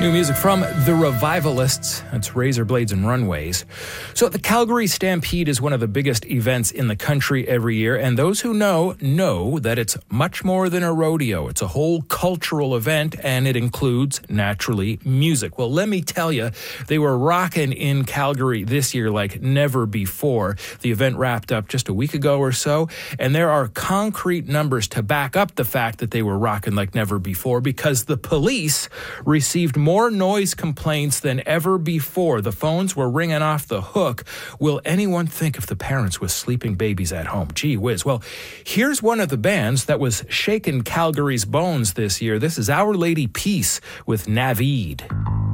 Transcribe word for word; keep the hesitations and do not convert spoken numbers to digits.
New music from The Revivalists. That's Razor Blades and Runways. So the Calgary Stampede is one of the biggest events in the country every year, and those who know, know that it's much more than a rodeo. It's a whole cultural event, and it includes, naturally, music. Well, let me tell you, they were rocking in Calgary this year like never before. The event wrapped up just a week ago or so, and there are concrete numbers to back up the fact that they were rocking like never before, because the police received more More noise complaints than ever before. The phones were ringing off the hook. Will anyone think of the parents with sleeping babies at home? Gee whiz. Well, here's one of the bands that was shaking Calgary's bones this year. This is Our Lady Peace with Naveed.